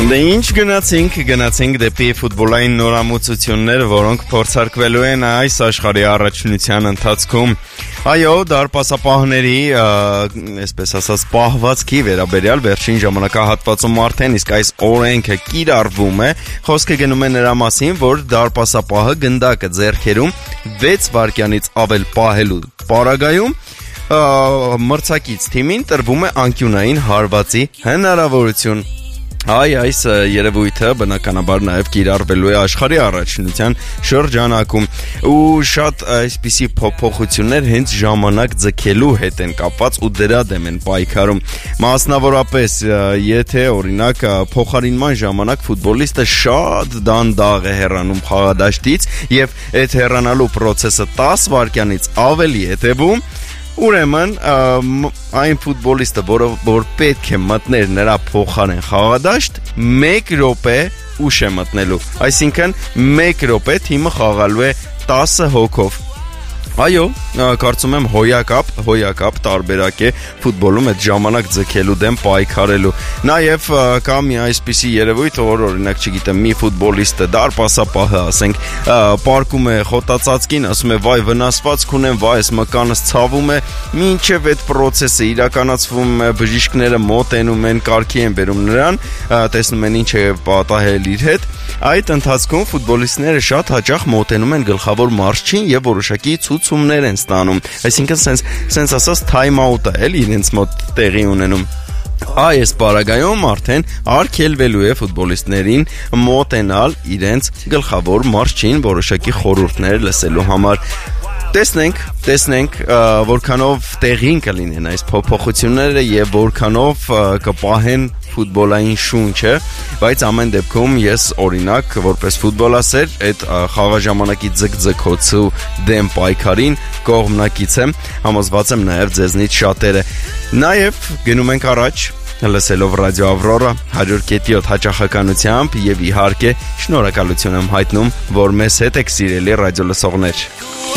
Դե ինչ գնացինք դեպի ֆուտբոլային նորամուծություններ, որոնք փորձարկվելու են այս աշխարհի առաջնության ընթացքում։ Այո, դարպասապահների, այսպես ասած, պահվածքի վերաբերյալ վերջին ժամանակահատվածում արդեն իսկ այս օրենքը կիրառվում է։ Խոսքը գնում է նրա մասին, որ դարպասապահը գնդակը ձեռքերում 6 վայրկյանից ավել պահելու պարագայում մրցակից թիմին տրվում է անկյունային հարվածի հնարավորություն։ Այս երևույթը բնականաբար նաև կիրառվելու է աշխարհի առաջնության շրջանակում ու շատ այսպիսի փոփոխություններ հենց ժամանակ ձգելու հետ են կապված ու դրա դեմ են պայքարում։ Մասնավորապես, եթե օրինակ փոխարինման ժամանակ ֆուտբոլիստը շատ դանդաղ է հեռանում խաղադաշտից եւ այդ հեռանալու process-ը 10 վայրկյանից ավելի է տևում, ուրեմն այն ֆուտբոլիստը, որ պետք է մտներ նրա փոխարեն խաղադաշտ, 1 րոպե ուշ է մտնելու, այսինքն 1 րոպե թիմը խաղալու է 10 հոգով։ Այո, կարծում եմ հոյակապ տարբերակ է ֆուտբոլում այդ ժամանակ ձգելու դեմ պայքարելու։ Նաև կա մի այսպիսի երևույթ, որ օրինակ, չգիտեմ, մի ֆուտբոլիստը դարպասապահը, ասենք, պարկում է խոտածածկին, ասում է՝ «Վայ, վնասվածք ունեմ, վայ, այս մկանս ցավում է», մինչև այդ process-ը իրականացվում է, բժիշկները մոտենում են, կարգի են բերում նրան, տեսնում են ինչ է պատահել իր հետ։ Այդ ընթացքում ֆուտբոլիստները շատ հաճախ մոտենում են գլխավոր մարզչին եւ որոշակի ցուցումներ են ստանում, այսինքն sense ասած time out-ը էլի իրենց մոտ տեղի ունենում։ Այս պարագայում արդեն արգելվելու է ֆուտբոլիստներին մոտենալ իրենց գլխավոր մարզչին որոշակի խորհուրդներ լսելու համար։ Տեսնենք որքանով տեղին կլինեն այս փոփոխությունները եւ որքանով կպահեն ֆուտբոլային շունչը, բայց ամեն դեպքում ես օրինակ որպես ֆուտբոլասեր այդ խաղաժամանակի ձգձգոցու դեմ պայքարին կողմնակից եմ, համոզված եմ նաև ձեզնից շատերը։ Նաև գնում ենք առաջ լսելով ռադիո Ավրորա 100.7 հաճախականությամբ եւ իհարկե շնորհակալություն եմ հայտնում, որ մեզ հետ եք սիրելի ռադիո լսողներ։